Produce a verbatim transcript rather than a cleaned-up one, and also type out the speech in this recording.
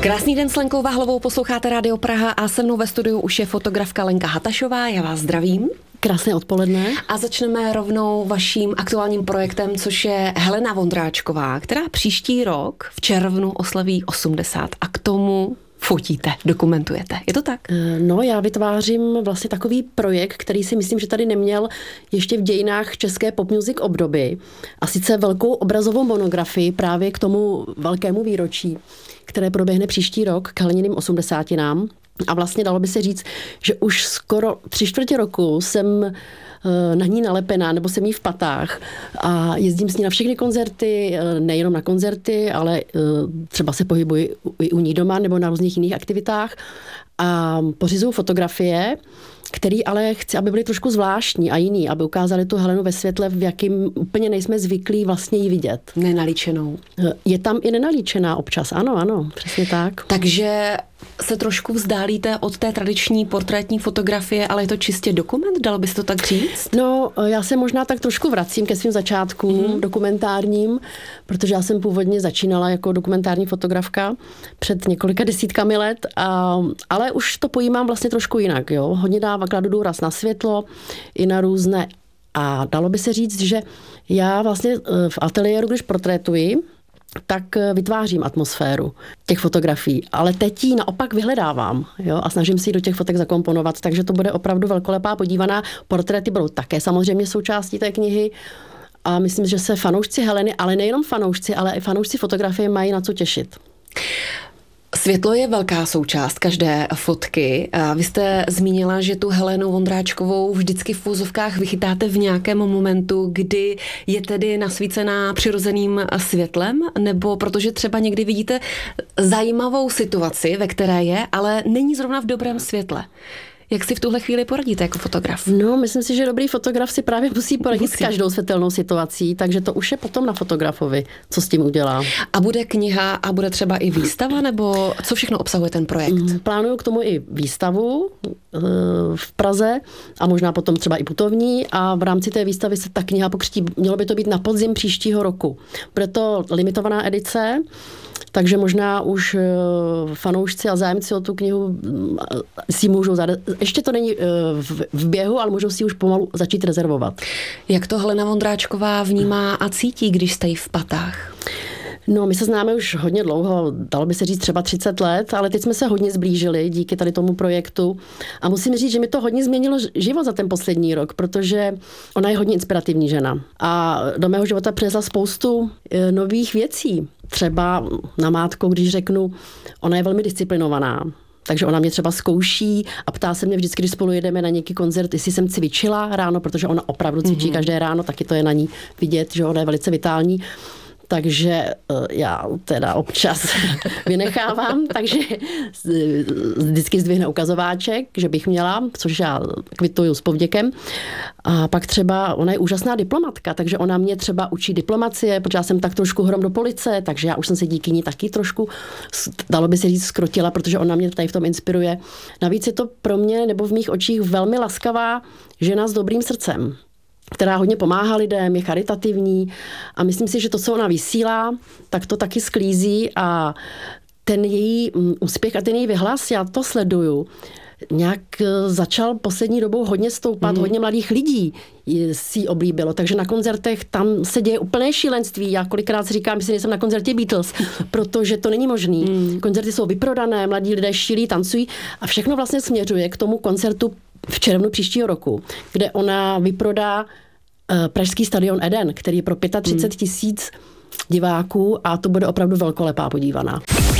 Krásný den s Lenkou Váhlovou, posloucháte Rádio Praha a se mnou ve studiu už je fotografka Lenka Hatašová, já vás zdravím. Krásné odpoledne. A začneme rovnou vaším aktuálním projektem, což je Helena Vondráčková, která příští rok v červnu oslaví osmdesát a k tomu fotíte, dokumentujete. Je to tak? No, já vytvářím vlastně takový projekt, který si myslím, že tady neměl ještě v dějinách české pop music obdoby. A sice velkou obrazovou monografii právě k tomu velkému výročí, které proběhne příští rok k Heleniným osmdesátinám. A vlastně dalo by se říct, že už skoro tři čtvrtě roku jsem na ní nalepená, nebo jsem jí v patách a jezdím s ní na všechny koncerty, nejenom na koncerty, ale třeba se pohybuji i u ní doma nebo na různých jiných aktivitách a pořizuju fotografie, který ale chci, aby byly trošku zvláštní a jiný, aby ukázali tu Helenu ve světle, v jakým úplně nejsme zvyklí vlastně ji vidět. Nenalíčenou. Je tam i nenalíčená občas, ano, ano, přesně tak. Takže se trošku vzdálíte od té tradiční portrétní fotografie, ale je to čistě dokument, dalo bys to tak říct? No, já se možná tak trošku vracím ke svým začátkům mm. dokumentárním, protože já jsem původně začínala jako dokumentární fotografka před několika desítkami let, a, ale už to pojímám vlastně trošku jinak, jo. Hodně dává kladu důraz na světlo i na různé. A dalo by se říct, že já vlastně v ateliéru, když portrétuji, tak vytvářím atmosféru těch fotografií. Ale teď ji naopak vyhledávám, jo, a snažím si ji do těch fotek zakomponovat, takže to bude opravdu velkolepá podívaná. Portréty budou také samozřejmě součástí té knihy a myslím, že se fanoušci Heleny, ale nejenom fanoušci, ale i fanoušci fotografie mají na co těšit. Světlo je velká součást každé fotky. Vy jste zmínila, že tu Helenu Vondráčkovou vždycky v úzovkách vychytáte v nějakém momentu, kdy je tedy nasvícená přirozeným světlem, nebo protože třeba někdy vidíte zajímavou situaci, ve které je, ale není zrovna v dobrém světle. Jak si v tuhle chvíli poradíte jako fotograf? No, myslím si, že dobrý fotograf si právě musí poradit musí. s každou světelnou situací, takže to už je potom na fotografovi, co s tím udělá. A bude kniha a bude třeba i výstava, nebo co všechno obsahuje ten projekt? Plánuju k tomu i výstavu v Praze a možná potom třeba i putovní a v rámci té výstavy se ta kniha pokřtí. Mělo by to být na podzim příštího roku. Bude to limitovaná edice, takže možná už fanoušci a zájemci o tu knihu si můžou zadat. Ještě to není v běhu, ale můžou si už pomalu začít rezervovat. Jak to Helena Vondráčková vnímá a cítí, když jste v patách? No, my se známe už hodně dlouho, dalo by se říct třeba třicet let, ale teď jsme se hodně zblížili díky tady tomu projektu a musím říct, že mi to hodně změnilo život za ten poslední rok, protože ona je hodně inspirativní žena a do mého života přinesla spoustu nových věcí. Třeba namátkou, když řeknu, ona je velmi disciplinovaná. Takže ona mě třeba zkouší a ptá se mě vždycky, když spolu jedeme na nějaký koncert, jestli jsem cvičila ráno, protože ona opravdu cvičí mm-hmm. každé ráno, taky to je na ní vidět, že ona je velice vitální. Takže já teda občas vynechávám, takže vždycky zdvihne ukazováček, že bych měla, což já kvituju s povděkem. A pak třeba ona je úžasná diplomatka, takže ona mě třeba učí diplomacie, protože já jsem tak trošku hrom do police, takže já už jsem se díky ní taky trošku, dalo by se říct, skrotila, protože ona mě tady v tom inspiruje. Navíc je to pro mě, nebo v mých očích, velmi laskavá žena s dobrým srdcem, která hodně pomáhá lidem, je charitativní a myslím si, že to, co ona vysílá, tak to taky sklízí a ten její úspěch a ten její vyhlas, já to sleduju, nějak začal poslední dobou hodně stoupat, mm. hodně mladých lidí si ji oblíbilo, takže na koncertech tam se děje úplné šílenství. Já kolikrát si říkám, že nejsem na koncertě Beatles, protože to není možný. Mm. Koncerty jsou vyprodané, mladí lidé šílí, tancují a všechno vlastně směřuje k tomu koncertu v červnu příštího roku, kde ona vyprodá pražský stadion Eden, který je pro třicet pět tisíc diváků a to bude opravdu velkolepá podívaná.